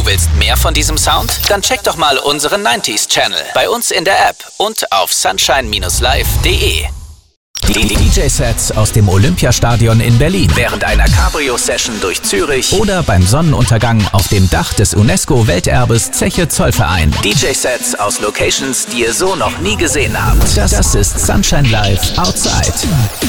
willst mehr von diesem Sound? Dann check doch mal unseren 90s Channel bei uns in der App und auf sunshine-live.de. Die DJ-Sets aus dem Olympiastadion in Berlin, während einer Cabrio-Session durch Zürich oder beim Sonnenuntergang auf dem Dach des UNESCO-Welterbes Zeche Zollverein. DJ-Sets aus Locations, die ihr so noch nie gesehen habt. Das ist Sunshine Live Outside.